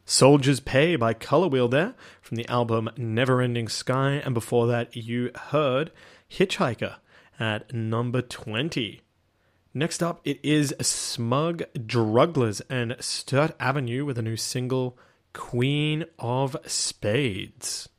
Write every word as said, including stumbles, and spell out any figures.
Soldier's Pay by Color Wheel there from the album Neverending Sky, and before that you heard Hitchhiker at number twenty. Next up it is Smug Drugglers and Sturt Avenue with a new single, Queen of Spades.